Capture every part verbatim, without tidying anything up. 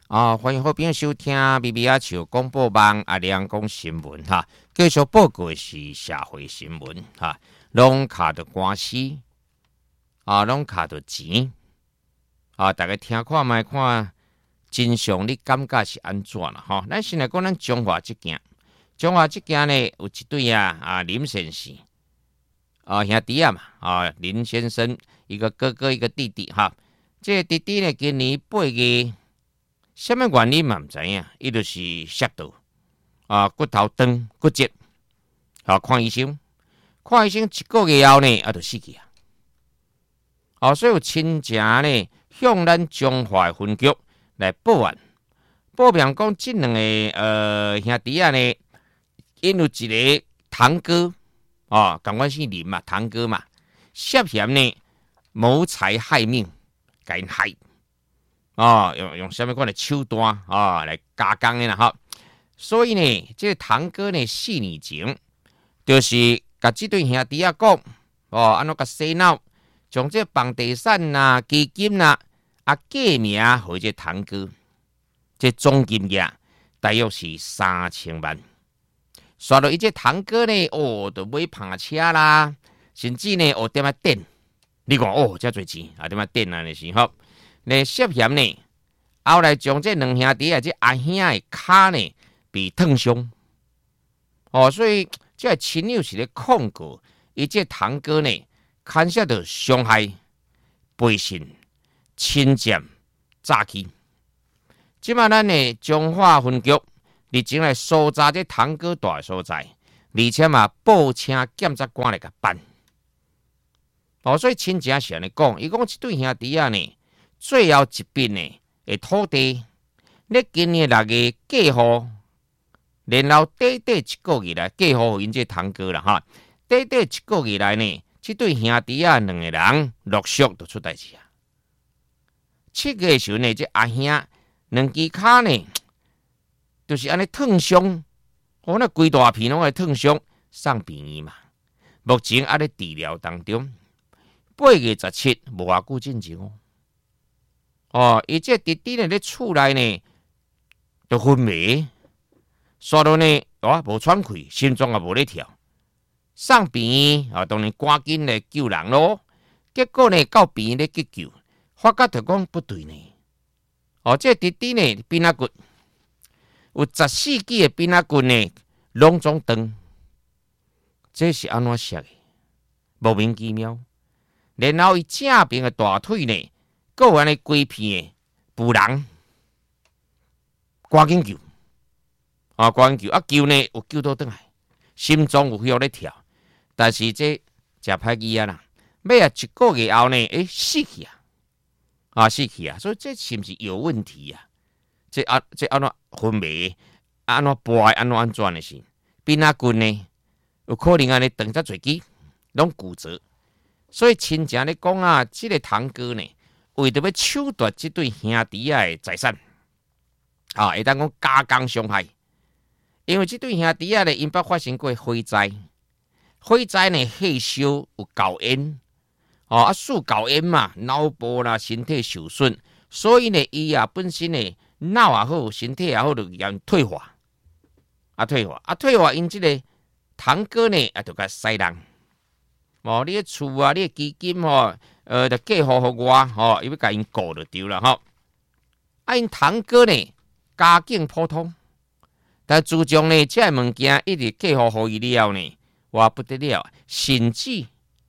啊，欢迎好朋友收听 B B 阿笑广播网阿亮讲新闻哈。继续报告的是社会新闻哈，拢卡着官司啊，拢卡着钱啊，大家听看卖看，真相你感觉是安怎啦？哈，咱先来讲咱中华这件，中华这件呢有一对啊啊林先生啊兄弟啊嘛啊林先生一个哥哥一个弟弟哈，这个弟弟呢今年八月。什么原因嘛唔知影，伊就是摔倒啊，骨头断骨折，啊，看医生，看医生一个月后呢，啊，就死去啊。哦，所以有亲戚呢向咱中华分局来报案，报名讲这两个呃兄弟啊呢，因有一个堂哥哦，赶快姓林嘛，堂哥嘛，涉嫌呢谋财害命，甲因害。哦，用用什么款的手段啊、哦、来加工的啦哈，所以呢，这个堂哥呢四年前就是甲这对兄弟啊讲，哦，安怎甲洗脑，将这房地产呐、基金呐啊改名互这堂哥，这总金额大约是三千万。刷到伊这堂哥呢，哦，就买篷车啦，甚至呢，哦点啊电，你讲哦，遮侪钱啊点啊电啊，就是吼。呢涉嫌呢，后来将这两兄弟啊，这阿兄的骹呢被烫伤，哦，所以这亲友是咧控告，伊这堂哥呢牵涉到伤害、背信、侵占、诈欺。即马咱呢中华分局日前来搜查这堂哥住的所在，而且嘛报请检察官来甲办。哦，所以亲戚是安尼讲，伊讲这对兄弟啊呢。最后一笔呢，的土地，咧今年六月过户，然后短短一个月来过户因这堂哥啦哈，短短一个月来呢，这对兄弟啊两个人陆续就出代志啊。七月时呢，这阿兄两支骹呢，就是安尼烫伤，我那规大片拢会烫伤，送病院嘛。目前还咧治疗当中，八月十七无偌久进前哦。哦，伊这弟弟呢，咧厝内呢，就昏迷，刷到呢，哇，无喘气，心脏也无咧跳，送病院啊，当然赶紧来救人咯。结果呢，到病院咧急救，发觉就讲不对呢。哦，这弟弟呢，鼻仔骨有十四支的鼻仔骨呢，拢总断，这是安怎写的？莫名其妙。然后伊正边的大腿呢？个有安尼规片的妇人，赶紧救，啊，赶紧救，啊救呢有救到倒来，心脏有许咧跳，但是这食歹机啊啦，尾啊一个月后呢，诶死去啊，啊死去啊，所以这是不是有问题啊？这啊这安怎昏迷，安怎掰，安怎安怎的是？鼻仔骨呢，有可能安尼断遮侪支，拢骨折，所以亲戚咧讲啊，这个堂哥呢。为着要抢夺这对兄弟的财产，啊，会当讲加工伤害，因为这对兄弟啊咧，因捌发生过火灾，火灾呢火烧有高烟，哦啊，受高烟嘛，脑部啦、身体受损，所以呢，伊啊本身呢脑也好，身体也好，就严退化，啊退化，啊退化，因这个堂哥呢，啊就甲塞人，哦，你的厝啊，你的基金哦。呃，就过户互我，吼、哦，伊要甲因告就对了，吼。啊，因堂哥呢，家境普通，但自从呢，这物件一直过户互伊了呢，哇不得了，甚至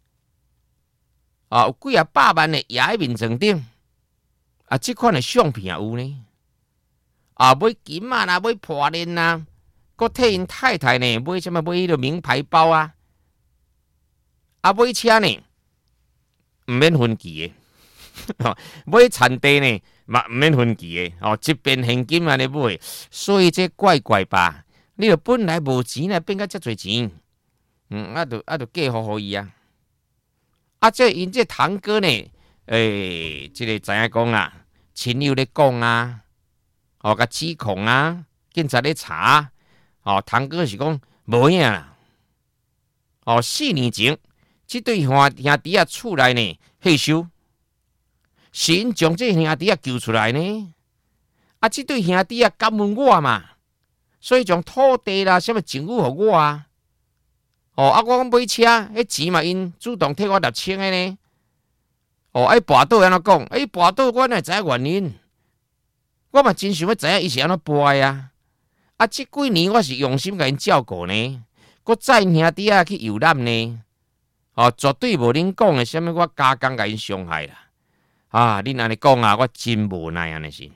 啊，有几啊百万的也喺面床顶，啊，这款的相片也有呢。啊，买金啊啦，买破链啊，佮替因太太呢买什么买迄个名牌包啊，啊，买车呢。唔免分期的，买田地呢嘛唔免分期的，哦，一边现金安尼买，所以这怪怪吧？你著本来无钱呢，变甲遮侪钱，嗯，啊，著啊，著嫁互互伊啊，啊，这因这堂哥呢，诶、欸，这个知影讲啊，亲友咧讲啊，哦，甲指控啊，警察咧查，哦，堂哥是讲无影啦，哦，四年前。这对兄兄弟啊，厝内呢火烧，是因将这兄弟啊救出来呢。 啊，这对兄弟啊感恩我嘛，所以将土地啦什么政府给我啊。哦，啊，我讲买车，迄钱嘛因主动替我六千的呢。哦，哎，跋倒安怎讲？哎，跋倒我哪知影原因？我嘛真想要知影伊是安怎跋啊。啊，这几年我是用心甲因照顾呢，我载兄弟啊去游览呢。哦，绝对无恁讲的什么我加工甲因伤害啦。啊，恁安尼讲啊，我真无奈安尼是。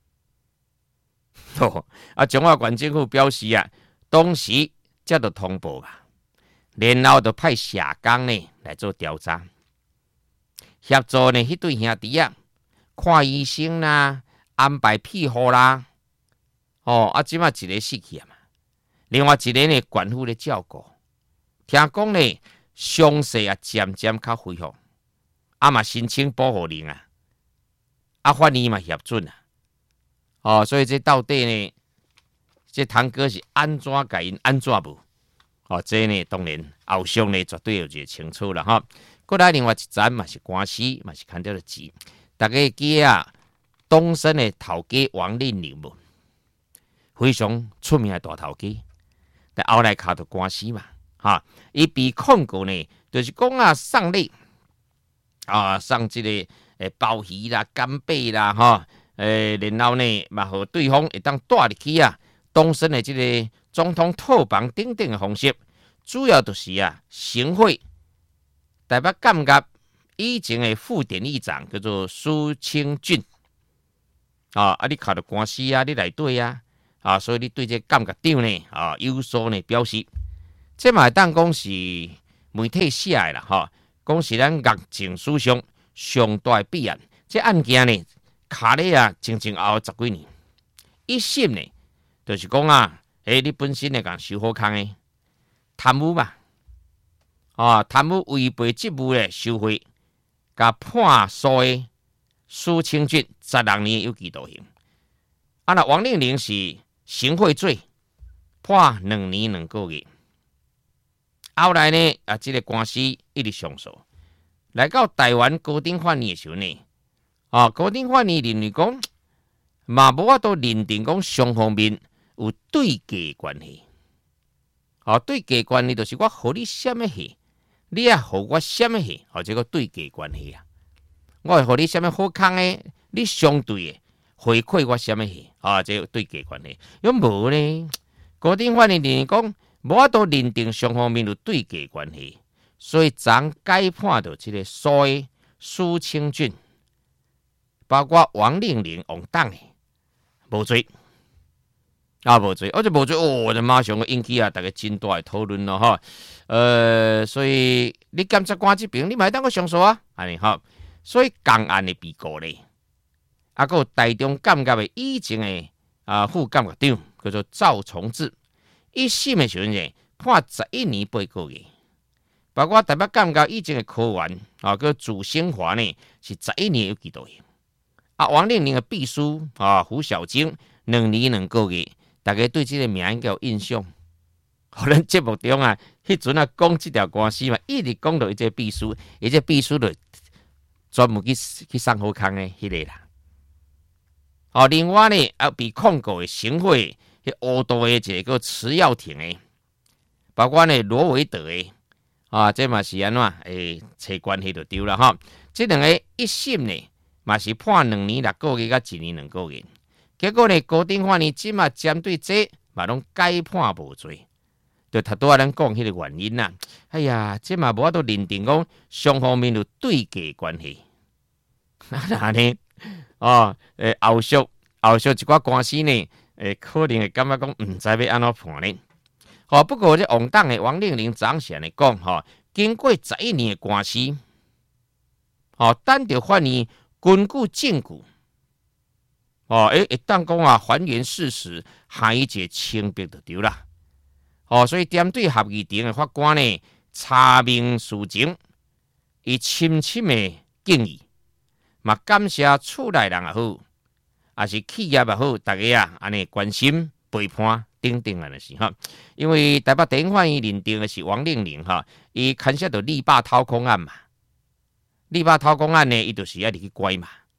哦，啊，中华县政府表示啊，当时才着通报啊，然后就派社工呢来做调查，协助呢迄对兄弟啊看医生啦，安排庇护啦。哦，啊，即马一个死去啊嘛，另外一个呢，县府咧照顾。听讲呢，伤势啊渐渐较恢复，啊嘛申请保护令啊，啊法院嘛核准啊。哦，所以这到底呢，这堂哥是安怎甲因安怎无？哦，这呢当然后续呢绝对有一个清楚了哈。过来另外一站嘛是官司，嘛是牵到了钱。大家记啊，东升的头家王令麟无，非常出名的大头家，但后来卡到官司嘛，哈，伊被控告呢，就是讲啊送礼啊送这个诶鲍鱼啦、干贝啦，哈。诶，然后呢，嘛和对方会当带入去啊，东升的这个总统套房等等的方式，主要就是啊，行贿台北监察以前的副典狱长叫做苏清俊啊，啊，你考到官司啊，你来对啊，啊，所以你对这监察长呢啊有所呢表示，这嘛当讲是媒体写的啦，哈，讲是咱恶政史上上大弊案，这案件呢。卡咧啊，前前后后十几年，一审呢，就是讲啊，诶，你本身咧讲收好康诶，贪污嘛，啊，贪污违背职务咧受贿，甲判诉诶苏清俊十六年有期徒刑。啊，那王令麟是行贿罪，判两年两个月。后来呢，啊，这个官司一直上诉，来到台湾高等法院诶时候呢。啊，高等法院认为讲，嘛无法度认定讲双方面有对价关系。啊，对价关系就是我互你什么戏，你也互我什么戏，或者个对价关系啊。我会互你什么好康的，你相对的回馈我什么戏啊？这个对价关系。若无呢，高等法院认为讲，无法度认定双方面有对价关系，所以昨改判到这个所谓苏清俊。包括王令麟、王党的无罪啊，无罪，而且无罪哦，就马上引起啊，大家真大的讨论咯哈。呃，所以你检察官这边，你咪当个上诉啊，安尼哈。所以共案的被告咧，啊个台中监察的以前的啊副监察长叫做赵崇智，一审的时阵呢判十一年八个月。包括台北监察以前的科员啊，叫朱兴华呢是十一年有期徒刑。啊，王令麟的秘书啊，胡小晶两年两个月，大家对这个名应该有印象。可能节目中啊，迄阵啊讲这条官司嘛，一直讲到伊这秘书，伊这秘书就专门去去上好康的迄个啦。哦，另外呢，啊被控告的行贿，迄乌道的一个池耀廷的，包括呢罗维德的，啊，这嘛是安怎诶，找关系就对了哈。这两个一审呢。嘛是判两年六个月，甲一年两个月。结果呢，高等法院即嘛针对这嘛拢改判无罪，就头拄仔咱讲迄个原因啦。哎呀，这嘛无法度认定讲双方面有对价关系。那呢，哦，诶，后续后续一寡官司呢，诶，可能会感觉讲毋知要安怎判呢。哦，不过这王党的王令麟早前来讲，吼、哦，经过十一年的官司，哦，等着法院。根据证据，哦，诶，一旦讲啊还原事实，还一个清白就对啦。哦，所以针对合议庭的法官呢，查明事情，以深深的敬意，嘛感谢厝内人也好，也是企业也好，大家啊安尼关心陪伴等等啊，就是哈。因为台北地方法院认定的是王令麟哈，伊牵涉到力霸掏空案嘛。力霸掏空案呢，伊就是要入去关嘛，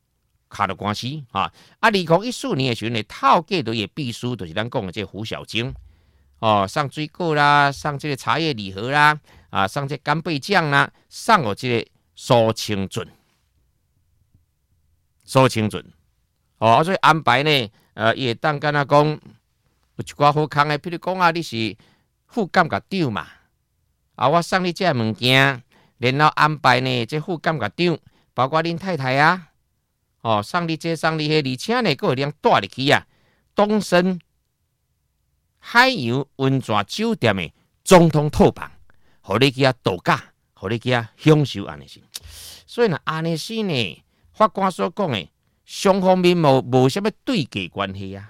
卡着关系啊！啊，二零一四年的时候呢，套价的也必须就是咱讲的这胡小晶哦，上水果啦，上这个茶叶礼盒啦，啊，上这干贝酱啦，上我这个苏清准，苏清准哦，所以安排呢，呃，也当跟他讲有一寡好康的，譬如讲啊，你是副监察长嘛，啊，我送你这物件，然后安排呢，这副监察长，包括恁太太啊。哦，送你这送你迄，而且呢，佫有人带入去啊，东升海洋温泉酒店的总统套房，互你去啊度假，互你去啊享受安尼是。所以呢，安尼是呢，法官所讲的，双方面无无什么对价关系啊。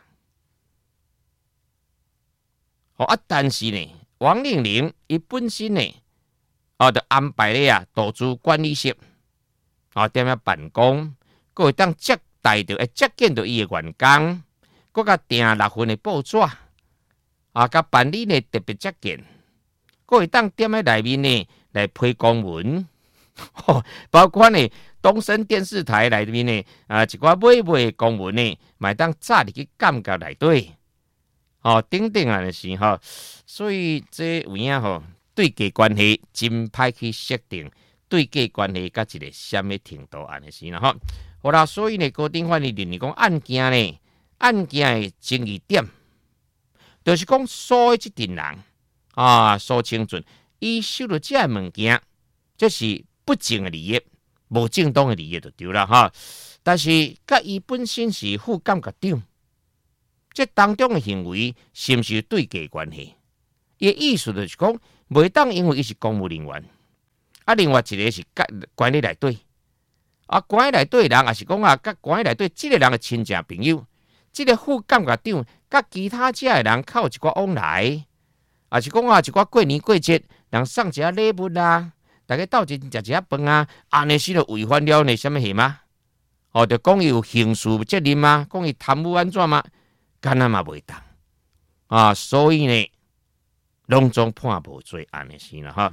哦啊，但是呢，王令玲伊本身呢，哦，就安排咧啊，投资管理室，哦，踮遐办公。佫会当接待到，会接见到伊的员工，佫甲订六份的报纸，啊，甲办理呢特别接见，佫会当踮喺内面呢来批公文，包括呢东森电视台内面呢啊一寡尾尾的公文呢，嘛当扎入去监察内底，哦，等等啊，就是吼，所以这有影吼对价关系真歹去设定，对价关系甲一个什么程度安尼是啦吼。好啦，所以呢，高等法院认为讲案件呢，案件的争议点，就是讲所有这群人啊，苏清准，伊收了这物件，这是不正的利益，无正当的利益就对了哈。但是，甲伊本身是副监察长，这当中的行为是不是对价关系？伊的意思就是讲，袂当因为伊是公务人员，啊，另外一个是管理内底。啊，关系内底人也是讲啊，甲关系内底即个人的亲戚朋友，即、这个副监察长，甲其他遮的人较有一寡往来，也是讲啊，一寡过年过节，人送一下礼物啊，大家斗阵食一下饭啊，安尼是就违反了呢什么事吗？哦，就讲伊有刑事责任吗？讲伊贪污安怎吗？敢若嘛袂当啊，所以呢，拢总判无罪安尼是啦哈，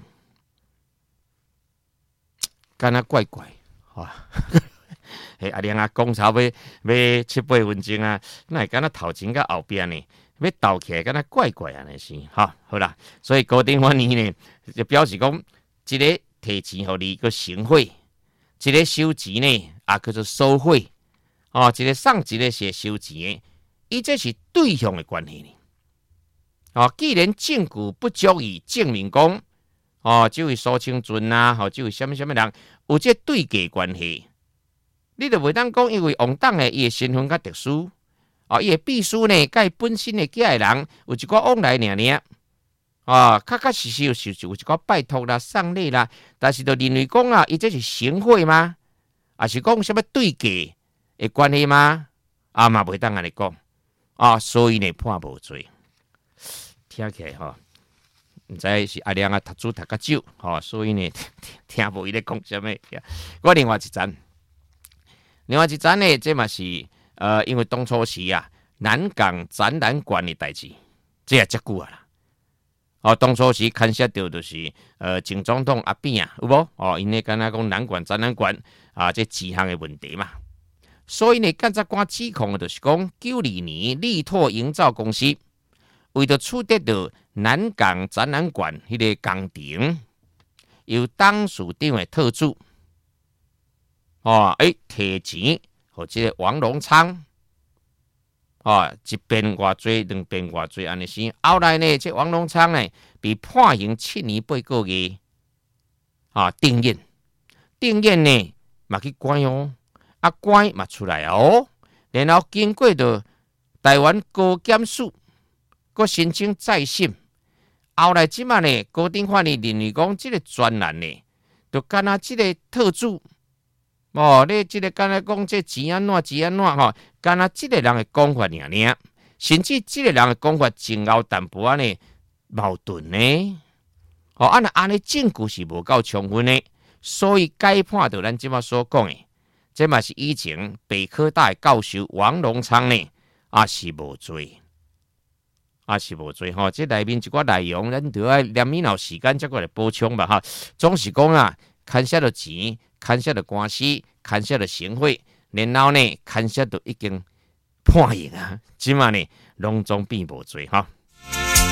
敢若怪怪。啊，嘿，阿娘啊，讲差不多要七八分钟啊，那会敢若头前甲后边呢，要斗起来敢若怪怪安尼是，哈，好啦，所以高等法院呢就表示讲，一个提钱互你个行贿，一个收钱呢也叫做收贿，哦，一个送一个是收钱的，伊这是对象的关系呢。哦，既然证据不足以证明讲，哦，这位苏清准啊，吼，这位什么什么人有这对价关系，你就袂当讲，因为王党的伊的身份较特殊，哦，伊的秘书呢，甲伊本身的家的人有一寡往来尔尔，啊，确确实实有是有一寡拜托啦、送礼啦，但是就认为讲啊，伊这是行贿吗？啊，是讲什么对价的关系吗？啊嘛袂当安尼讲，啊，所以呢判无罪，听起来吼。毋知是阿亮啊，读书读较少，吼、哦，所以呢，听无伊咧讲什么。我另外一站，另外一站呢，这嘛是呃，因为当初时啊，南港展览馆的代志，这也遮久啊啦。哦，当初时牵涉到就是呃，前总统阿扁啊，有无？哦，因为敢若讲南港展览馆啊，这几项的问题嘛。所以呢，检察官指控的就是讲，九二年力拓营造公司为着取得到南港展览馆迄个工程，由董事长的特助，哦，诶，提钱，或者王荣昌，哦，一边偌济，两边偌济，安尼是。后来呢，这王荣昌呢，被判刑七年八个月，啊，定谳，定谳呢，嘛去关哦，啊关嘛出来哦，然后经过着台湾高检署。佮申请再审，后来即马呢，高等法院认为讲，即个专栏呢，就干那即个特助，哦，你即个干那讲这钱安怎钱安怎吼，干那即个人的讲法尔尔，甚至即个人的讲法前后淡薄仔呢矛盾呢，哦，按安尼证据是无够充分的，所以改判到咱即马所讲的，这嘛是以前北科大的教授王荣昌呢，也是无罪。啊是无罪吼，这内面一寡内容，咱就要两米后时间再过来补充吧哈。总是讲啊，牵涉到钱，牵涉到关系，牵涉到行贿， 然后呢，牵涉都已经判刑啊，即嘛呢，拢总变无罪哈。